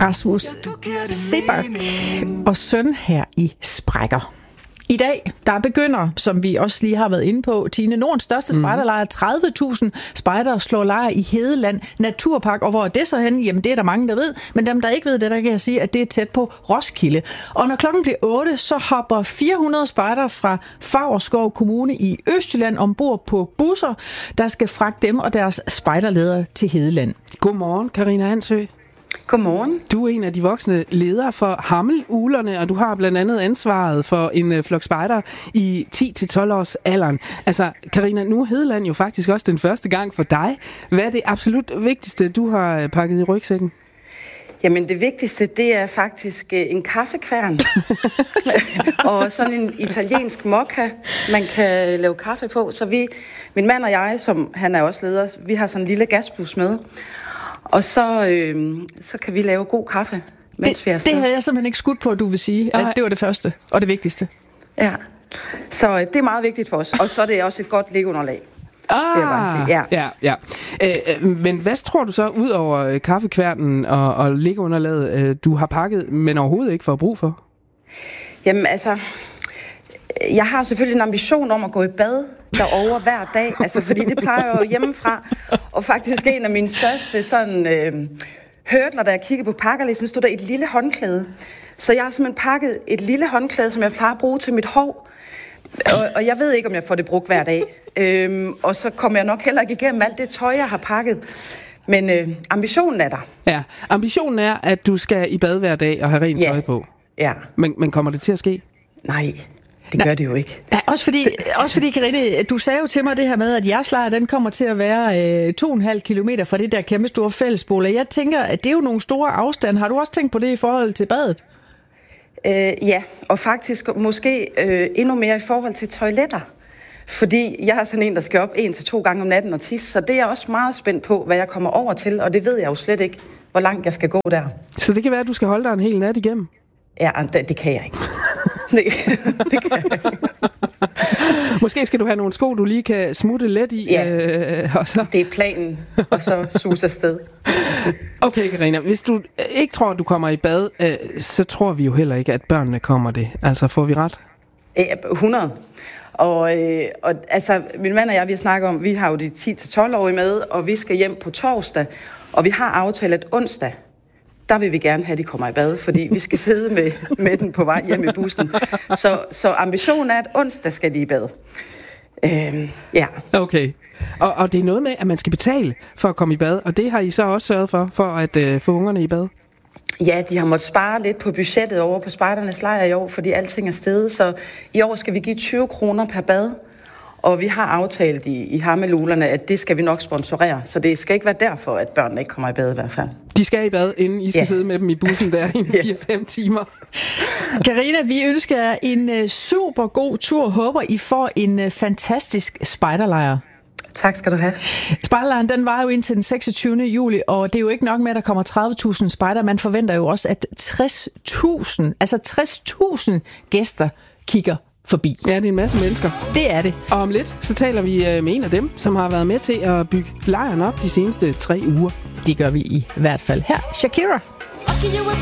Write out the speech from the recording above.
Rasmus Seebach og søn her i Sprækker. I dag, der begynder, som vi også lige har været inde på, Tine, Nordens største spejderlejr. 30.000 spejdere slår lejr i Hedeland Naturpark. Og hvor er det så henne? Jamen, det er der mange, der ved. Men dem, der ikke ved det, der kan jeg sige, at det er tæt på Roskilde. Og når klokken bliver 8, så hopper 400 spejdere fra Favrskov Kommune i Østjylland ombord på busser, der skal fragte dem og deres spejderledere til Hedeland. Godmorgen, Karina Hansø. Godmorgen. Du er en af de voksne ledere for Hammel-Uglerne, og du har blandt andet ansvaret for en flok spejder i 10-12 års alderen. Altså, Karina, nu er Hedeland jo faktisk også den første gang for dig. Hvad er det absolut vigtigste, du har pakket i rygsækken? Jamen, det vigtigste, det er faktisk en kaffekværn. Og sådan en italiensk mokka, man kan lave kaffe på. Så min mand og jeg, som han er også leder, vi har sådan en lille gasbus med. Og så kan vi lave god kaffe, mens vi er afsted. Det havde jeg simpelthen ikke skudt på, at du vil sige, at det var det første og det vigtigste. Ja, så det er meget vigtigt for os. Og så er det også et godt liggeunderlag. Ja. Men hvad tror du så, ud over kaffekværnen og liggeunderlaget, du har pakket, men overhovedet ikke får brug for? Jamen altså, jeg har selvfølgelig en ambition om at gå i bad derovre hver dag, altså fordi det plejer jeg jo hjemmefra. Og faktisk en af mine største sådan hurdler, da jeg kiggede på pakkerlisten, stod der et lille håndklæde. Så jeg har simpelthen pakket et lille håndklæde, som jeg plejer at bruge til mit hår. Og jeg ved ikke, om jeg får det brugt hver dag. Og så kommer jeg nok heller ikke igennem alt det tøj, jeg har pakket. Men ambitionen er der. Ja, ambitionen er, at du skal i bad hver dag og have rent tøj på. Ja. Men kommer det til at ske? Nej. Det gør det jo ikke. Ja, også fordi, Karine, du sagde jo til mig det her med, at jeres lejr, den kommer til at være 2,5 kilometer fra det der kæmpe store fællesbål. Jeg tænker, at det er jo nogle store afstande. Har du også tænkt på det i forhold til badet? Ja, og faktisk måske endnu mere i forhold til toiletter. Fordi jeg er sådan en, der skal op 1-2 gange om natten og tisse, så det er jeg også meget spændt på, hvad jeg kommer over til, og det ved jeg jo slet ikke, hvor langt jeg skal gå der. Så det kan være, at du skal holde dig en hel nat igennem? Ja, det kan jeg ikke. Det kan jeg ikke. Måske skal du have nogle sko, du lige kan smutte let i. Ja, og så. Det er planen, og så sus afsted. Okay, Karina, hvis du ikke tror, at du kommer i bad, så tror vi jo heller ikke, at børnene kommer det. Altså, får vi ret? 100. Og altså, min mand og jeg, vi snakker om, vi har jo de 10-12-årige med, og vi skal hjem på torsdag, og vi har aftalt, at onsdag, der vil vi gerne have, at de kommer i bad, fordi vi skal sidde med den på vej hjem i bussen. Så ambitionen er, at onsdag skal de i bad. Ja. Okay. Og det er noget med, at man skal betale for at komme i bad, og det har I så også sørget for at få ungerne i bad? Ja, de har måttet spare lidt på budgettet over på spejdernes lejr i år, fordi alting er steget. Så i år skal vi give 20 kroner per bad. Og vi har aftalt i Hammel-Uglerne, at det skal vi nok sponsorere. Så det skal ikke være derfor, at børnene ikke kommer i bad i hvert fald. De skal i bad, inden I skal sidde med dem i bussen der i 4-5 timer. Karina, vi ønsker jer en super god tur. Håber, I får en fantastisk spejderlejr. Tak skal du have. Spejderlejren, den var jo indtil den 26. juli, og det er jo ikke nok med, at der kommer 30.000 spejder. Man forventer jo også, at 60.000 gæster kigger forbi. Ja, det er en masse mennesker. Det er det. Og om lidt, så taler vi med en af dem, som har været med til at bygge lejren op de seneste 3 uger. Det gør vi i hvert fald her. Shakira.